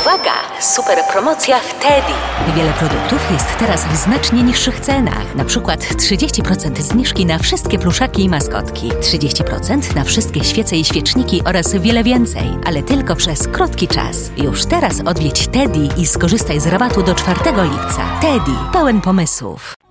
Uwaga! Super promocja w Teddy. Wiele produktów jest teraz w znacznie niższych cenach. Na przykład 30% zniżki na wszystkie pluszaki i maskotki. 30% na wszystkie świece i świeczniki oraz wiele więcej. Ale tylko przez krótki czas. Już teraz odwiedź Teddy i skorzystaj z rabatu do 4 lipca. Teddy. Pełen pomysłów.